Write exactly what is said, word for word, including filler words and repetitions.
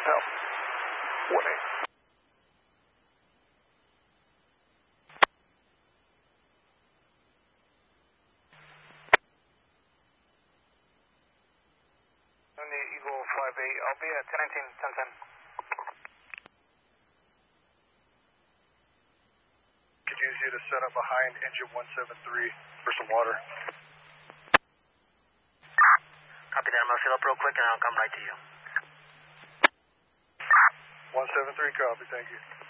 Hotel. one eight. Eagle five eight, I'll be at ten nineteen, ten ten. Could use you to set up behind engine one seven three for some water. Copy that, I'm going to fill up real quick and I'll come right to you. one seven three, copy, thank you.